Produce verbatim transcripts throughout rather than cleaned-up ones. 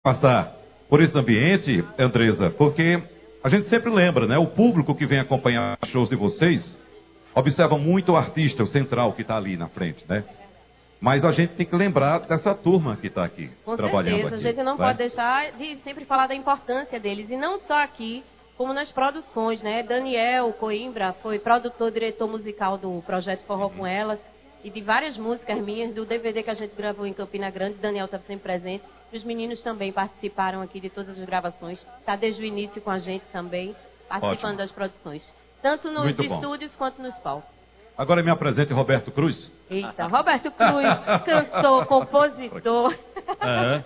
passar por esse ambiente, Andresa, porque a gente sempre lembra, né? O público que vem acompanhar os shows de vocês observa muito o artista, o central que está ali na frente, né? Mas a gente tem que lembrar dessa turma que está aqui, Com trabalhando certeza, aqui. a gente não vai? pode deixar de sempre falar da importância deles, e não só aqui, como nas produções, né? Daniel Coimbra foi produtor, diretor musical do Projeto Forró com Elas, e de várias músicas minhas, do D V D que a gente gravou em Campina Grande. Daniel estava sempre presente, e os meninos também participaram aqui de todas as gravações, está desde o início com a gente também, participando Ótimo. das produções, tanto nos Muito bom. estúdios quanto nos palcos. Agora me apresente Roberto Cruz. Eita, Roberto Cruz, cantor, compositor, Aham.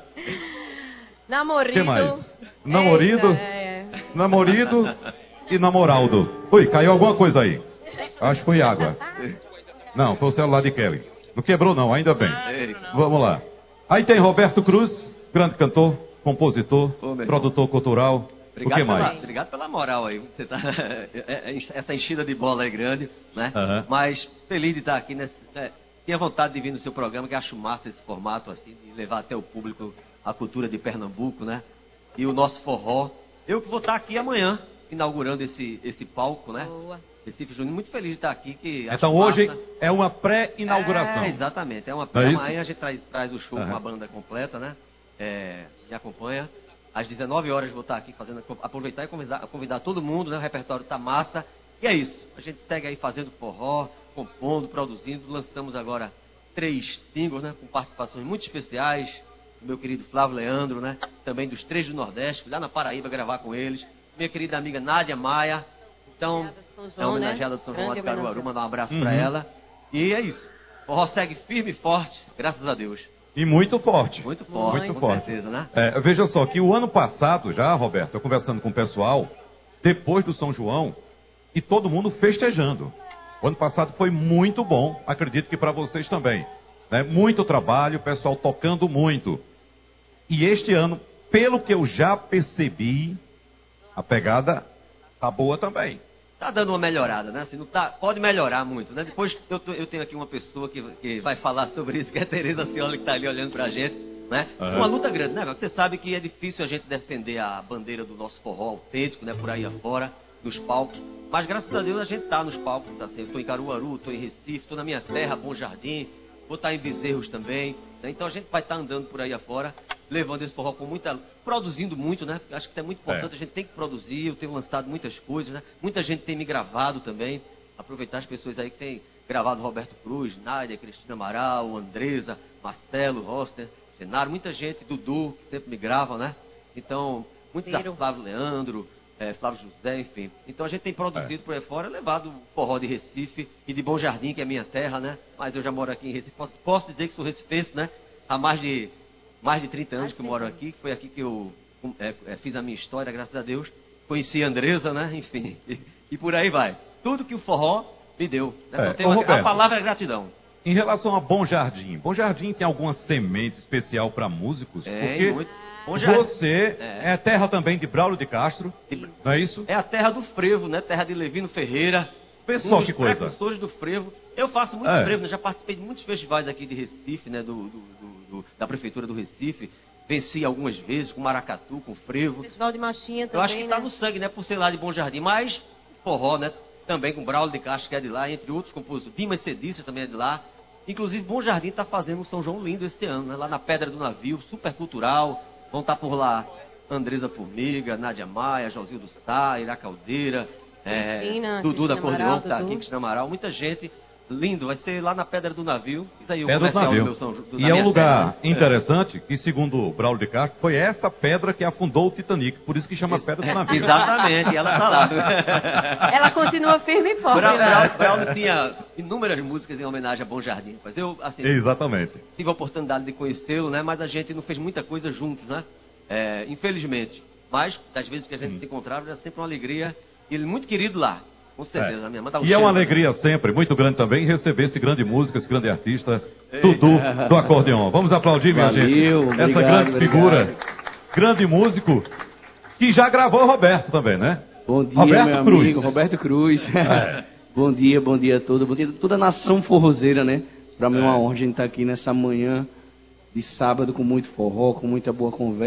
namorido. Que mais? Namorido, Eita, é. namorido e namoraldo. Ui, caiu alguma coisa aí. Acho que foi água. Não, foi o celular de Kelly. Não quebrou não, ainda bem. Vamos lá. Aí tem Roberto Cruz, grande cantor, compositor, Ô, produtor cultural. Obrigado, o que pela, mais? obrigado pela moral aí. Você tá, essa enchida de bola é grande, né? Uhum. Mas feliz de estar aqui. Nesse, é, tinha vontade de vir no seu programa, que acho massa esse formato, assim, de levar até o público a cultura de Pernambuco, né? E o nosso forró. Eu que vou estar aqui amanhã, inaugurando esse, esse palco, né? Boa. Recife Júnior, muito feliz de estar aqui. Que Então acho hoje massa. é uma pré-inauguração. É, exatamente. É uma Não é isso? Amanhã a gente traz, traz o show Uhum. com a banda completa, né? É, me acompanha. Às dezenove horas vou estar aqui fazendo, aproveitar e convidar, convidar todo mundo, né? O repertório tá massa. E é isso. A gente segue aí fazendo forró, compondo, produzindo. Lançamos agora três singles, né? Com participações muito especiais. Do meu querido Flávio Leandro, né? Também dos Três do Nordeste. Fui lá na Paraíba gravar com eles. Minha querida amiga Nádia Maia. Então, é uma homenageada do São João de Caruaru. Mandar um abraço Uhum. pra ela. E é isso. O forró segue firme e forte, graças a Deus. E muito forte. Muito forte, Muito com forte. certeza, né? É, veja só que o ano passado já, Roberto, eu conversando com o pessoal, depois do São João, e todo mundo festejando. O ano passado foi muito bom, acredito que para vocês também. Né? Muito trabalho, o pessoal tocando muito. E este ano, pelo que eu já percebi, a pegada tá boa também. Tá dando uma melhorada, né? Assim, não tá, pode melhorar muito, né? Depois eu, tô, eu tenho aqui uma pessoa que, que vai falar sobre isso, que é a Tereza Cioli, que tá ali olhando pra gente, né? Uhum. Uma luta grande, né? Você sabe que é difícil a gente defender a bandeira do nosso forró autêntico, né? Por aí afora, nos palcos. Mas graças a Deus a gente tá nos palcos, tá assim. Eu tô em Caruaru, tô em Recife, tô na minha terra, Bom Jardim, vou estar em Bezerros também, né? Então a gente vai estar andando por aí afora, levando esse forró com muita... produzindo muito, né? Acho que é muito importante, É. a gente tem que produzir. Eu tenho lançado muitas coisas, né? Muita gente tem me gravado também. Aproveitar as pessoas aí que têm gravado Roberto Cruz, Nádia, Cristina Amaral, Andresa, Marcelo, Roster, Genaro, muita gente, Dudu, que sempre me grava, né? Então, muitos Ciro. Flávio Leandro, é, Flávio José, enfim. Então a gente tem produzido por aí fora, levado o forró de Recife e de Bom Jardim, que é a minha terra, né? Mas eu já moro aqui em Recife. Posso, posso dizer que sou recifense, né? Há mais de... mais de trinta anos que eu moro aqui, foi aqui que eu é, é, fiz a minha história, graças a Deus. Conheci a Andresa, né? Enfim, e, e por aí vai. Tudo que o forró me deu. Né? É, Só tem ô, uma, Roberto. a palavra é gratidão. Em relação a Bom Jardim, Bom Jardim tem alguma semente especial para músicos? É, Porque muito. Bom Jardim. você É. é. terra também de Braulio de Castro, De- não é isso? É a terra do frevo, né? Terra de Levino Ferreira. Pessoal, um dos que coisa. precursores do frevo. Eu faço muito É. frevo, né? Já participei de muitos festivais aqui de Recife, né? Do, do- do- do- da prefeitura do Recife. Venci algumas vezes com maracatu, com frevo. Festival de Machinha também, Eu acho que está né? no sangue, né? Por ser lá de Bom Jardim. Mas forró, né? Também com Braulio de Castro, que é de lá, entre outros compositores. Dimas Cedício também é de lá. Inclusive, Bom Jardim está fazendo um São João lindo esse ano, né? Lá na Pedra do Navio, super cultural. Vão estar por lá Andresa Formiga, Nádia Maia, Josildo Sá, Ira Caldeira, é, Cristina, Dudu da Cristina Acordeon, Amaral, que está Dudu. aqui, Cristina Amaral. Muita gente. Lindo, vai ser lá na Pedra do Navio. E daí o Pedra do comercial navio. do meu São do, E da é um minha lugar terra, né? interessante que, segundo o Braulio de Castro, foi essa pedra que afundou o Titanic. Por isso que chama Pedra do Navio. Exatamente, e ela está lá. Ela continua firme e forte. Brau- né? Brau- Braulio tinha inúmeras músicas em homenagem a Bom Jardim. Mas eu, assim, Exatamente. tive a oportunidade de conhecê-lo, né? Mas a gente não fez muita coisa juntos, né? É, infelizmente. Mas, das vezes que a gente Hum. se encontrava, era sempre uma alegria. E ele muito querido lá. Com certeza, É. minha mãe dá um E é uma cheiro, né? alegria sempre, muito grande também, receber esse grande músico, esse grande artista, Dudu do Acordeon. Vamos aplaudir, minha Valeu, gente. obrigado, Essa grande obrigado. figura, grande músico, que já gravou o Roberto também, né? Bom dia, Roberto meu Cruz. amigo, Roberto Cruz. É. Bom dia, bom dia a todos, bom dia a toda a nação forrozeira, né? Para mim é uma É. honra a gente estar aqui nessa manhã de sábado com muito forró, com muita boa conversa.